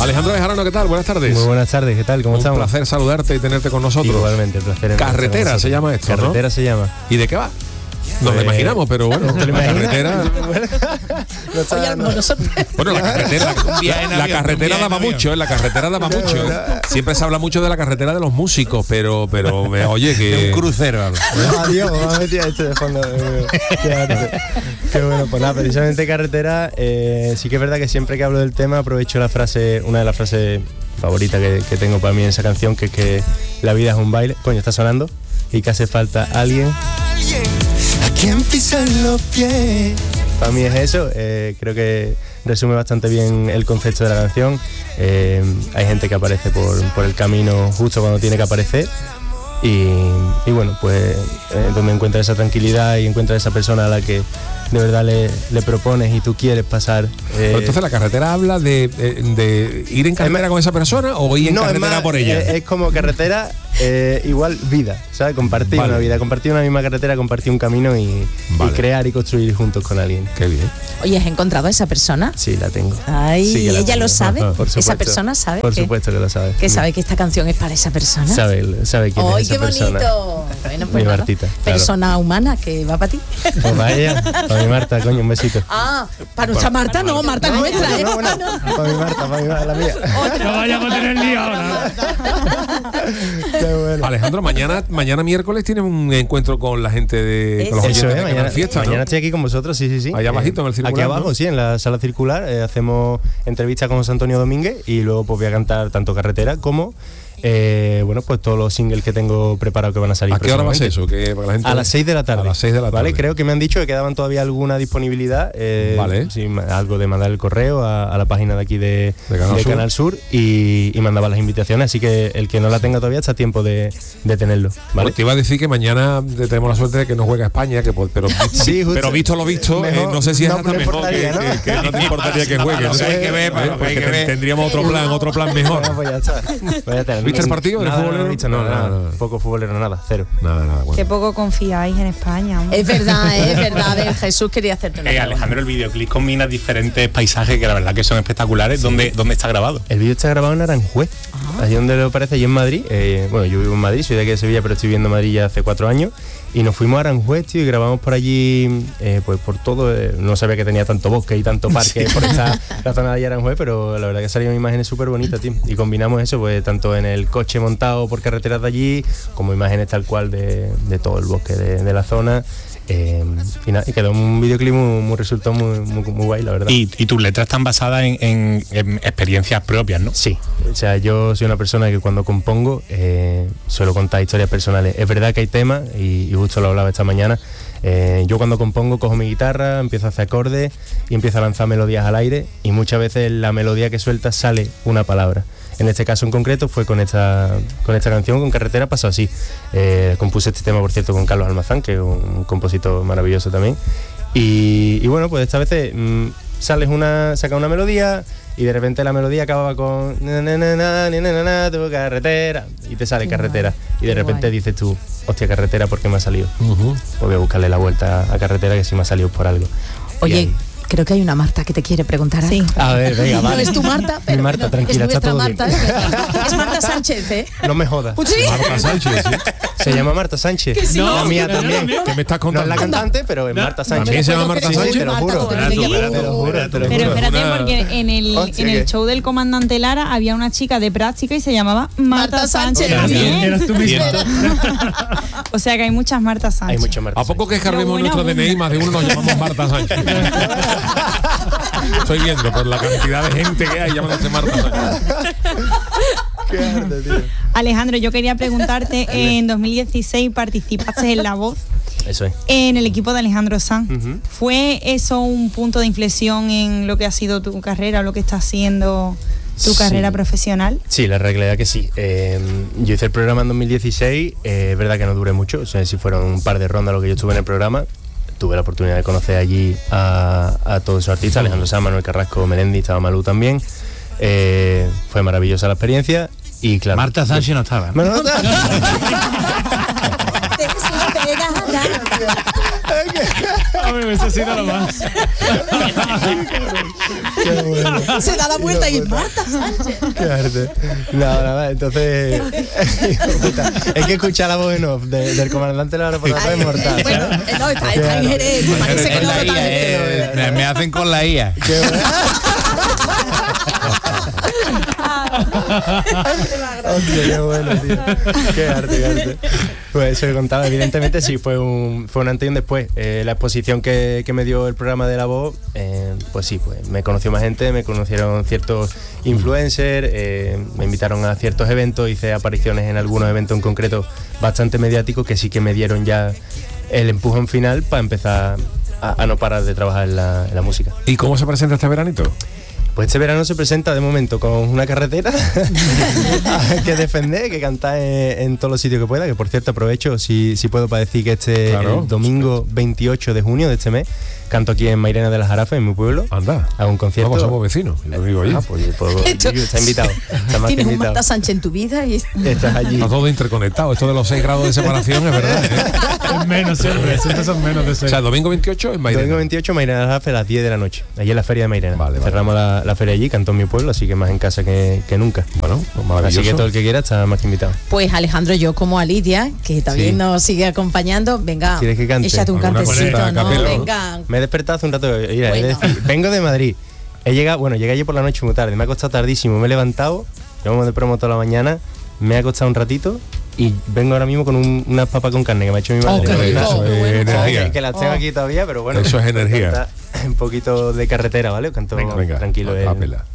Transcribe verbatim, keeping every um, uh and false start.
Alejandro Bejarano, ¿qué tal? Buenas tardes. Muy buenas tardes, ¿qué tal? ¿Cómo Un estamos? Un placer saludarte y tenerte con nosotros. Igualmente, el placer es Carretera se llama esto, Carretera ¿no? se llama. ¿Y de qué va? Nos Pues, lo imaginamos, pero bueno, ¿te lo la imaginas? carretera... No está- Oye, a lo mejor nosotros- Bueno, la carretera, la, la carretera daba mucho, ¿eh? La carretera daba mucho. Siempre se habla mucho de la carretera de los músicos, pero, pero me- oye, que... Un crucero. algo. Adiós, me ha metido esto de fondo. Qué arte. Qué bueno, pues nada, precisamente carretera, eh, sí que es verdad que siempre que hablo del tema aprovecho la frase, una de las frases favoritas que, que tengo para mí en esa canción, que es que la vida es un baile, coño, está sonando, y que hace falta alguien a quien pisan los pies. Para mí es eso, eh, creo que resume bastante bien el concepto de la canción. Eh, hay gente que aparece por, por el camino justo cuando tiene que aparecer. Y, y bueno, pues eh, donde encuentras esa tranquilidad y encuentras esa persona a la que de verdad le, le propones y tú quieres pasar. Eh, Pero entonces la carretera habla de, de, de ir en carretera con esa persona o ir en no, es carretera más, por ella. Es, es como carretera, eh, igual vida, ¿sabes? Compartir Vale. una vida, compartir una misma carretera, compartir un camino y, Vale. y crear y construir juntos con alguien. Qué bien. Oye, ¿has encontrado a esa persona? Sí, la tengo. Ay, Sí que la ella tengo. lo sabe. Por Esa supuesto. persona sabe Por que, supuesto que lo sabe. que sabe que esta canción es para esa persona. Sabe, sabe quién ¡Ay, es qué esa persona. bonito! Bueno, pues Mi nada, Martita, claro. persona humana que va para ti. Pues vaya, para mi Marta, coño, un besito. Ah, para nuestra Marta no, Marta es nuestra, ¿eh? No, bueno, para mi Marta, para mi Marta, la mía. No vayamos a tener lío ahora. Qué bueno. Alejandro, mañana mañana miércoles tienes un encuentro con la gente de con los Eso oyentes es, de mañana, Canal Fiesta, ¿no? mañana estoy aquí con vosotros, sí, sí, sí. Allá abajito, en el circular, Aquí abajo, ¿no? sí, en la sala circular, eh, hacemos entrevistas con José Antonio Domínguez y luego pues voy a cantar tanto Carretera como, eh, bueno, pues todos los singles que tengo preparados que van a salir. ¿A qué hora va a ser próximamente. eso? Que para la gente... A las seis de la tarde. A las seis de la tarde. Vale, creo que me han dicho que quedaban todavía alguna disponibilidad. Eh, Vale. sí, ma- algo de mandar el correo a, a la página de aquí de, De Canal de Sur. Canal Sur y, y mandaba las invitaciones. Así que el que no la tenga todavía está a tiempo de, de tenerlo. ¿Vale? Pues te iba a decir que mañana tenemos la suerte de que no juega España, que po- pero, Sí, justo. pero visto lo visto, Mejor eh, no sé si es no hasta me mejor que, importaría, ¿no? que- que no te importaría que juegue. Lo ¿no? que hay que ver, ¿Eh? lo que hay Porque que ten- ver. tendríamos otro plan, otro plan mejor. Bueno, pues ya está. Pues ya está. ¿Viste el partido del Nada, futbolero? No, he visto No, nada, nada, nada. nada. Poco futbolero, nada, cero. Nada, nada, bueno. Qué poco confiáis en España. hombre. Es verdad, es verdad. A ver, Jesús quería hacerte una Eh, pregunta. Alejandro, el videoclip combina diferentes paisajes que la verdad que son espectaculares. ¿Dónde, ¿Dónde está grabado? El vídeo está grabado en Aranjuez, allí donde lo parece, allí en Madrid. Eh, bueno, yo vivo en Madrid, soy de aquí de Sevilla, pero estoy viviendo en Madrid ya hace cuatro años. Y nos fuimos a Aranjuez, tío, y grabamos por allí, eh, pues por todo. Eh, no sabía que tenía tanto bosque y tanto parque por esta la zona de allí Aranjuez, pero la verdad que salieron imágenes súper bonitas, tío. Y combinamos eso, pues tanto en el coche montado por carreteras de allí, como imágenes tal cual de, de todo el bosque de, de la zona. Eh, y, nada, y quedó un videoclip muy, muy resultó muy, muy, muy guay, la verdad. Y, y tus letras están basadas en, en- en experiencias propias, ¿no? Sí, o sea, yo soy una persona que cuando compongo eh, suelo contar historias personales. Es verdad que hay temas, y, y justo lo hablaba esta mañana, eh, yo cuando compongo cojo mi guitarra, empiezo a hacer acordes y empiezo a lanzar melodías al aire y muchas veces la melodía que suelta sale una palabra. En este caso en concreto fue con esta, con esta canción, con Carretera, pasó así. Eh, compuse este tema, por cierto, con Carlos Almazán, que es un compositor maravilloso también. Y, y bueno, pues esta vez mm, sales una, saca una melodía y de repente la melodía acababa con na, na, na, na, na, na, na, tu carretera y te sale Qué carretera. guay, Y de qué repente guay. dices tú, hostia, carretera, ¿por qué me ha salido? Ujú. Pues voy a buscarle la vuelta a carretera, que sí me ha salido por algo. Y Oye, ahí- creo que hay una Marta que te quiere preguntar algo. Sí. a ver, venga, vale. No es tu Marta, pero Mi Marta, no, tranquila, es está nuestra todo bien. Marta. Es, es Marta Sánchez, ¿eh? No me jodas. ¿Sí? Marta Sánchez, ¿sí? Se llama Marta Sánchez. Que sí. la No, mía no, también. no, ¿Qué me estás No es contando? la cantante, pero es Marta Sánchez. ¿También se llama Marta Sí, sí, Sánchez? te lo juro. Marta, Te te lo lo juro, te lo Pero juro. espérate, Una- porque en el, Hostia, en el ¿qué? show del comandante Lara había una chica de práctica y se llamaba Marta, Marta Sánchez. Sánchez. también. Eras tú mismo. O sea que hay muchas Marta Sánchez. Hay mucho Marta ¿A poco que escarbemos Pero nuestro buena D N I, más de uno nos llamamos Marta Sánchez? Estoy viendo por la cantidad de gente que hay llamándose Marta Sánchez. Qué arte, tío. Alejandro, yo quería preguntarte, en dos mil dieciséis participaste en La Voz, Eso es. en el equipo de Alejandro Sanz. Ujú. ¿Fue eso un punto de inflexión en lo que ha sido tu carrera, o lo que está haciendo tu Sí. carrera profesional? Sí, la realidad que sí. Eh, yo hice el programa en dos mil dieciséis, eh, es verdad que no duré mucho, o sea, si fueron un par de rondas lo que yo estuve en el programa. Tuve la oportunidad de conocer allí a, a todos esos artistas, Alejandro Sanz, Manuel Carrasco, Melendi, estaba Malú también. Eh, fue maravillosa la experiencia y claro... Marta Sánchez no estaba. Bueno, De sus pegadas. A mí me sido lo más. Qué bueno. Se da la vuelta y Marta Sánchez. Qué arte. No, nada, entonces. Es que escuchar la voz en off de- del comandante de la aeropuerto es mortal. Bueno, ¿sabes? eh, no, está, está en Jerez. Me parece que Con no la está I A, eh, me, me hacen con la I A. Qué bueno. Hostia, qué bueno, tío. Qué arte, qué arte. Pues eso que contaba, evidentemente sí, fue un, fue un antes y un después. Eh, la exposición que, que me dio el programa de La Voz, eh, pues sí, pues me conoció más gente, me conocieron ciertos influencers, eh, me invitaron a ciertos eventos, hice apariciones en algunos eventos en concreto bastante mediáticos que sí que me dieron ya el empujón final para empezar a, a no parar de trabajar en la, en la música. ¿Y cómo se presenta este veranito? Pues este verano se presenta de momento con una carretera que defender, que cantar en, en todos los sitios que pueda, que por cierto aprovecho si, si puedo para decir que este Claro. el domingo veintiocho de junio de este mes canto aquí en Mairena de las Jarafas, en mi pueblo, Anda. a un concierto. Vamos, somos vecinos. Lo digo allí. Ah, pues, pues, Esto- está invitado. Está más que Tienes un invitado. Marta Sánchez en tu vida y Estás allí. Está todo interconectado. Esto de los seis grados de separación es verdad. ¿eh? Es menos siempre, siempre son menos de O seis. sea, domingo veintiocho en Domingo Mairena. veintiocho, Mairena de las Jarafas a las diez de la noche. Allí en la feria de Mairena. Vale, vale. Cerramos la, la feria allí, cantó en mi pueblo, así que más en casa que, que nunca. Bueno, pues Así maravilloso. que todo el que quiera está más que invitado. pues Alejandro, yo como a Lidia, que también Sí. nos sigue acompañando, venga, ¿Quieres que cante? échate un Alguna cantecito, cosita a ¿no? capela, ¿no? Venga. Me he despertado hace un rato. Mira, he de Bueno. decir, vengo de Madrid. He llegado, bueno, llegué ayer por la noche muy tarde. Me ha costado tardísimo. Me he levantado. Llevamos de promo toda la mañana. Me ha costado un ratito. Y vengo ahora mismo con un- unas papas con carne que me ha hecho mi madre. Oh, qué rico. Eso qué es bueno. energía. Que, que las tengo Oh. aquí todavía, pero bueno. Eso es energía. Un poquito de carretera, ¿vale? Canto Venga, tranquilo. a el- capela.